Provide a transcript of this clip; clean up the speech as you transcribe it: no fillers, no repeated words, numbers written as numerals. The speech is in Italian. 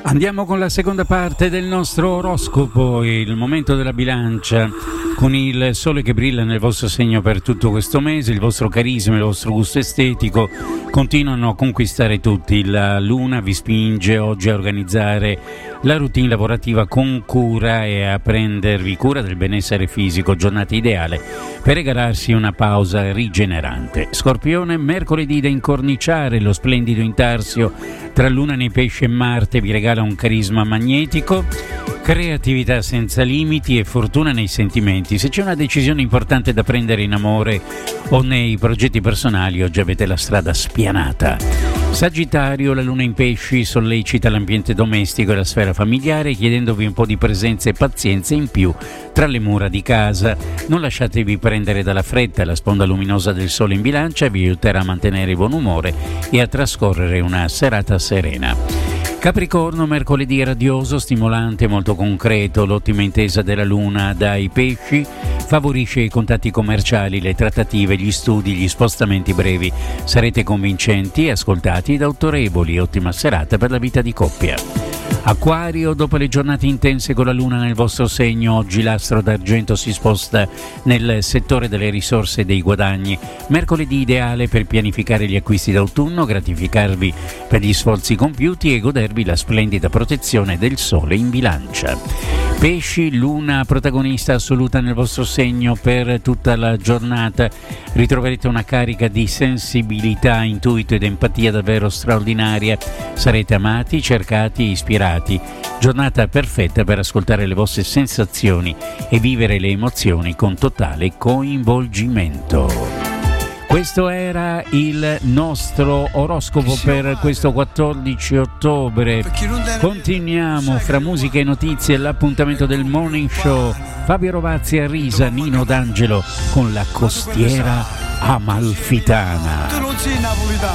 Andiamo con la seconda parte del nostro oroscopo, il momento della bilancia, con il sole che brilla nel vostro segno per tutto questo mese. Il vostro carisma, il vostro gusto estetico continuano a conquistare tutti. La luna vi spinge oggi a organizzare la routine lavorativa con cura e a prendervi cura del benessere fisico, giornata ideale per regalarsi una pausa rigenerante. Scorpione, mercoledì da incorniciare, lo splendido intarsio tra Luna nei Pesci e Marte vi regala un carisma magnetico, creatività senza limiti e fortuna nei sentimenti. Se c'è una decisione importante da prendere in amore o nei progetti personali, oggi avete la strada spianata. Sagittario, la luna in Pesci sollecita l'ambiente domestico e la sfera familiare, chiedendovi un po' di presenza e pazienza in più tra le mura di casa. Non lasciatevi prendere dalla fretta, la sponda luminosa del sole in bilancia vi aiuterà a mantenere il buon umore e a trascorrere una serata serena. Capricorno, mercoledì radioso, stimolante e molto concreto. L'ottima intesa della luna dai Pesci favorisce i contatti commerciali, le trattative, gli studi, gli spostamenti brevi. Sarete convincenti e ascoltati da autorevoli. Ottima serata per la vita di coppia. Acquario, dopo le giornate intense con la luna nel vostro segno, oggi l'astro d'argento si sposta nel settore delle risorse e dei guadagni. Mercoledì ideale per pianificare gli acquisti d'autunno, gratificarvi per gli sforzi compiuti e godervi la splendida protezione del sole in bilancia. Pesci, luna protagonista assoluta nel vostro segno per tutta la giornata. Ritroverete una carica di sensibilità, intuito ed empatia davvero straordinaria. Sarete amati, cercati e ispirati. Giornata perfetta per ascoltare le vostre sensazioni e vivere le emozioni con totale coinvolgimento. Questo era il nostro oroscopo per questo 14 ottobre. Continuiamo fra musica e notizie, l'appuntamento del Morning Show. Fabio Rovazzi a Risa, Nino D'Angelo con la costiera amalfitana.